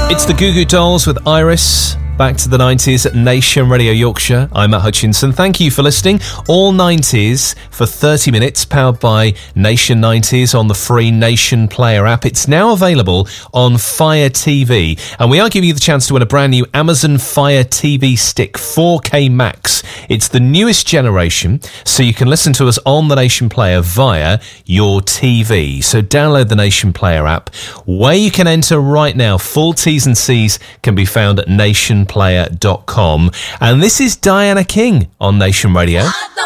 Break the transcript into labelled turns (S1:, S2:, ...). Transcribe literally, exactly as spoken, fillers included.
S1: It's the Goo Goo Dolls with Iris. Back to the nineties at Nation Radio Yorkshire. I'm Matt Hutchinson. Thank you for listening. All nineties for thirty minutes, powered by Nation nineties on the free Nation Player app. It's now available on Fire T V. And we are giving you the chance to win a brand new Amazon Fire T V Stick four K Max. It's the newest generation, so you can listen to us on the Nation Player via your T V. So download the Nation Player app, where you can enter right now. Full T's and C's can be found at nation player dot com. And this is Diana King on Nation Radio.